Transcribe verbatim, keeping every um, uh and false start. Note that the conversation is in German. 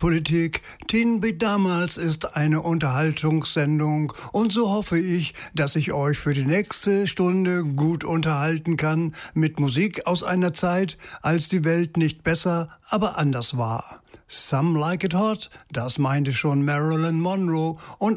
Stadtpolitik. Teen Beat Damals ist eine Unterhaltungssendung und so hoffe ich, dass ich euch für die nächste Stunde gut unterhalten kann mit Musik aus einer Zeit, als die Welt nicht besser, aber anders war. Some Like It Hot, das meinte schon Marilyn Monroe und